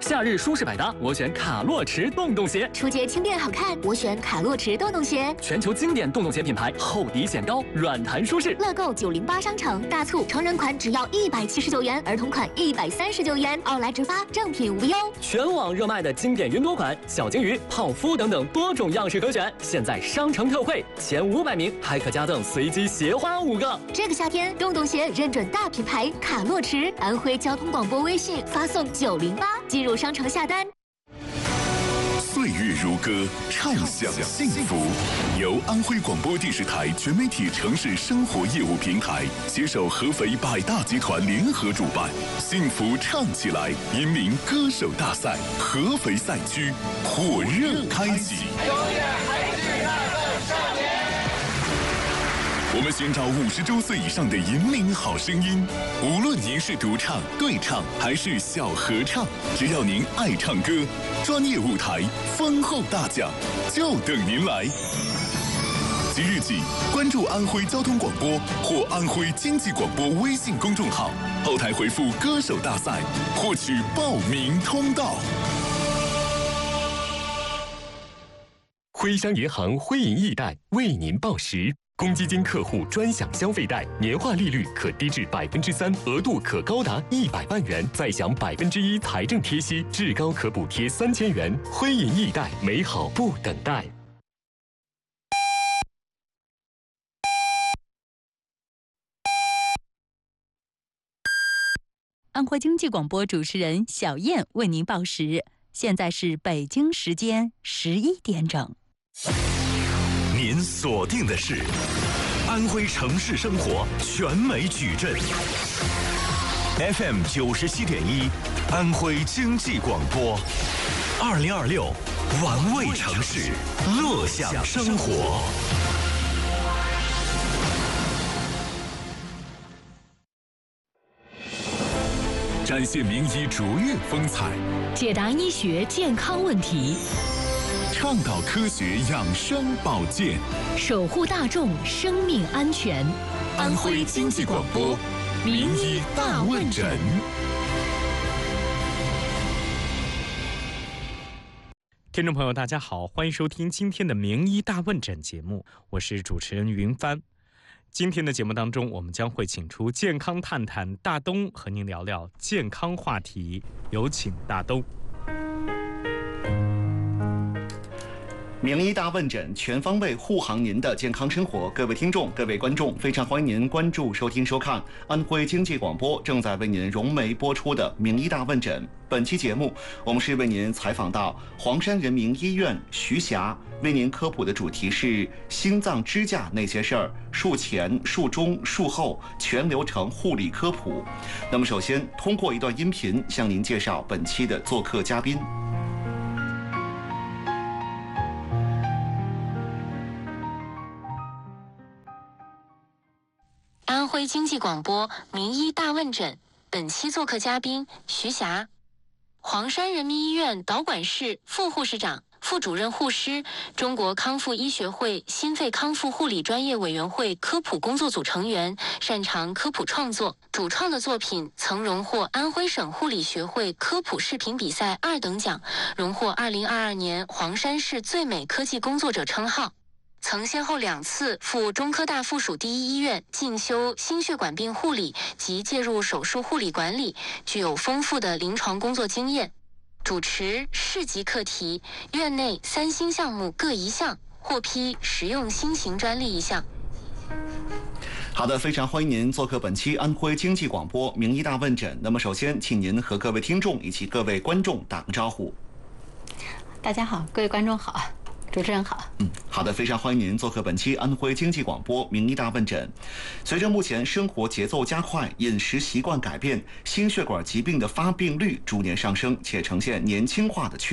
夏日舒适百搭，我选卡洛驰洞洞鞋。 出街轻便好看，我选卡洛驰洞洞鞋。 全球经典洞洞鞋品牌，厚底显高，软弹舒适。 乐购908商城大促，成人款只要179元，儿童款139元，奥莱直发，正品无忧。 全网热卖的经典云朵款、小金鱼、泡芙等等多种样式可选，现在商城特惠，前500名还可加赠随机鞋花5个。 这个夏天，洞洞鞋认准大品牌卡洛驰，安徽交通广播微信发送908进入商城下单。 岁月如歌，畅享幸福。由安徽广播电视台全媒体城市生活业务平台携手合肥百大集团联合主办，幸福唱起来引领歌手大赛合肥赛区火热开启。我们寻找50周岁以上的引领好声音，无论您是独唱、对唱还是小合唱，只要您爱唱歌，专业舞台、丰厚大奖就等您来。即日起，关注安徽交通广播或安徽经济广播微信公众号，后台回复"歌手大赛"，获取报名通道。 徽商银行徽银易贷为您报时。公积金客户专享消费贷，年化利率可低至3%，额度可高达100万元，再享1%财政贴息，至高可补贴3000元。徽银易贷，美好不等待。 安徽经济广播主持人小燕为您报时，现在是北京时间11点整。 您锁定的是安徽城市生活全美矩阵 FM 97.1，安徽经济广播，2026玩味城市，乐享生活。 展现名医卓越风采， 解答医学健康问题， 倡导科学养生保健， 守护大众生命安全。 安徽经济广播名医大问诊。 听众朋友大家好，欢迎收听今天的名医大问诊节目，我是主持人云帆。今天的节目当中，我们将会请出健康探探大东和您聊聊健康话题，有请大东。 名医大问诊，全方位护航您的健康生活。各位听众、各位观众，非常欢迎您关注、收听、收看安徽经济广播正在为您融媒播出的名医大问诊。本期节目，我们是为您采访到黄山人民医院徐霞，为您科普的主题是心脏支架那些事儿，术前、术中、术后全流程护理科普。那么，首先通过一段音频向您介绍本期的做客嘉宾。 安徽经济广播名医大问诊，本期做客嘉宾徐霞，黄山人民医院导管室副护士长、副主任护师，中国康复医学会心肺康复护理专业委员会科普工作组成员，擅长科普创作，主创的作品曾荣获安徽省护理学会科普视频比赛2等奖，荣获2022年黄山市最美科技工作者称号。曾先后2次赴中科大附属第一医院进修心血管病护理及介入手术护理管理，具有丰富的临床工作经验。主持市级课题，院内3星项目各1项，获批实用新型专利1项。 好的，非常欢迎您做客本期安徽经济广播名医大问诊。那么首先，请您和各位听众以及各位观众打个招呼。 大家好，各位观众好。主持人好。 好的，非常欢迎您做客本期安徽经济广播名医大问诊。随着目前生活节奏加快，饮食习惯改变，心血管疾病的发病率逐年上升，且呈现年轻化的趋势。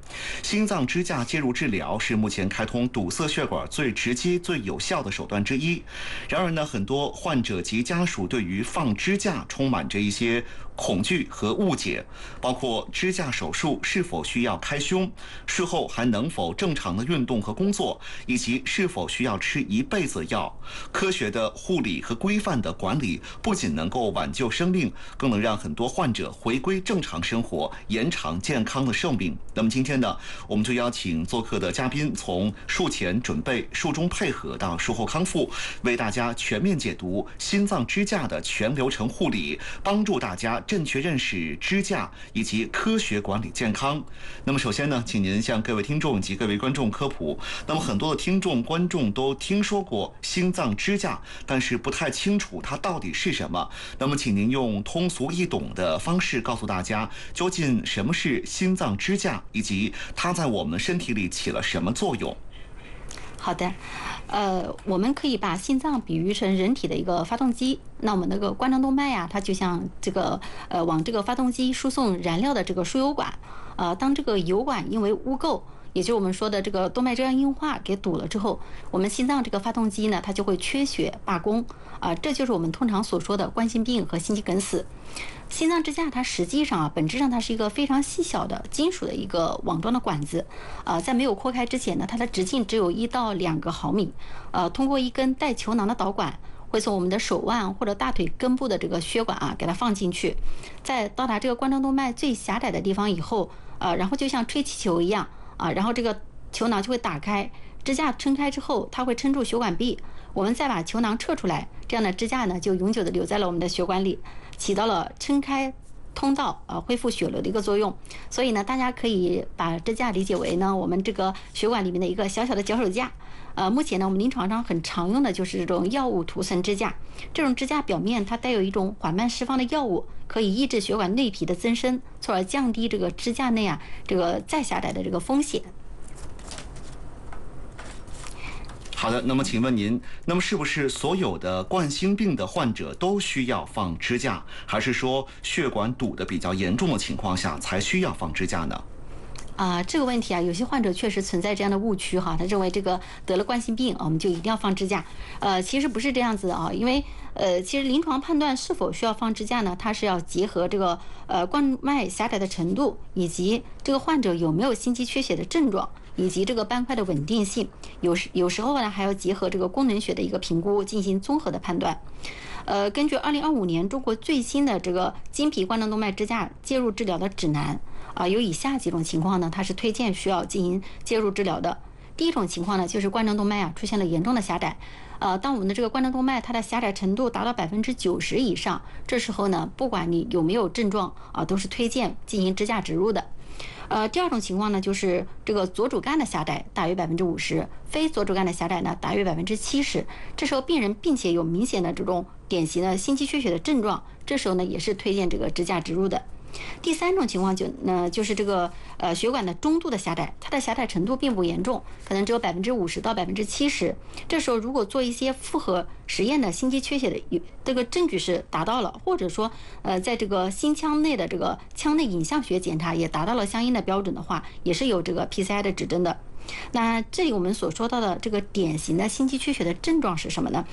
心脏支架介入治疗是目前开通堵塞血管最直接、最有效的手段之一。然而呢，很多患者及家属对于放支架充满着一些恐惧和误解，包括支架手术是否需要开胸，术后还能否正常的运动和工作，以及是否需要吃一辈子药。科学的护理和规范的管理不仅能够挽救生命，更能让很多患者回归正常生活，延长健康的寿命。那么今天呢，我们就邀请做客的嘉宾，从术前准备、术中配合到术后康复，为大家全面解读心脏支架的全流程护理，帮助大家正确认识支架以及科学管理健康。那么首先呢，请您向各位听众及各位观众科普。那么很多的听众观众都听说过心脏支架，但是不太清楚它到底是什么。那么请您用通俗易懂的方式告诉大家，究竟什么是心脏支架，以及它在我们身体里起了什么作用。 好的，我们可以把心脏比喻成人体的一个发动机。那我们那个冠状动脉呀，它就像这个往这个发动机输送燃料的这个输油管。当这个油管因为污垢，也就是我们说的这个动脉粥样硬化给堵了之后，我们心脏这个发动机呢，它就会缺血罢工。这就是我们通常所说的冠心病和心肌梗死。心脏支架它实际上本质上它是一个非常细小的金属的一个网状的管子，在没有扩开之前呢，它的直径只有1到2个毫米，通过一根带球囊的导管，会从我们的手腕或者大腿根部的这个血管给它放进去，在到达这个冠状动脉最狭窄的地方以后，然后就像吹气球一样然后这个球囊就会打开，支架撑开之后，它会撑住血管壁，我们再把球囊撤出来，这样的支架呢就永久的留在了我们的血管里，起到了撑开通道恢复血流的一个作用。所以呢，大家可以把支架理解为呢我们这个血管里面的一个小小的脚手架。目前呢，我们临床上很常用的就是这种药物涂层支架。这种支架表面它带有一种缓慢释放的药物，可以抑制血管内皮的增生，从而降低这个支架内这个再狭窄的这个风险。 好的，那么请问您，那么是不是所有的冠心病的患者都需要放支架，还是说血管堵得比较严重的情况下才需要放支架呢？ 这个问题有些患者确实存在这样的误区哈，他认为这个得了冠心病我们就一定要放支架。其实不是这样子的因为其实临床判断是否需要放支架呢，它是要结合这个冠脉狭窄的程度，以及这个患者有没有心肌缺血的症状，以及这个斑块的稳定性。有时候呢还要结合这个功能学的一个评估进行综合的判断。根据2025年中国最新的这个经皮冠状动脉支架介入治疗的指南有以下几种情况呢，它是推荐需要进行介入治疗的。第一种情况呢，就是冠状动脉出现了严重的狭窄。当我们的这个冠状动脉它的狭窄程度达到90%以上，这时候呢，不管你有没有症状都是推荐进行支架植入的。第二种情况呢，就是这个左主干的狭窄大约50%，非左主干的狭窄呢大约70%。这时候病人并且有明显的这种典型的心肌缺血的症状，这时候呢也是推荐这个支架植入的。第三种情况就是这个血管的中度的狭窄，它的狭窄程度并不严重，可能只有50%到70%。这时候如果做一些复合实验的心肌缺血的这个证据是达到了，或者说在这个心腔内的这个腔内影像学检查也达到了相应的标准的话，也是有这个 PCI 的指征的。那这里我们所说到的这个典型的心肌缺血的症状是什么呢？